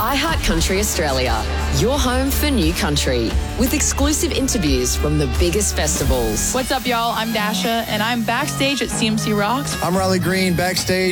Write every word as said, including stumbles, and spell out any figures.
iHeartCountry Australia, your home for new country, with exclusive interviews from the biggest festivals. What's up, y'all? I'm Dasha, and I'm backstage at C M C Rocks. I'm Riley Green, backstage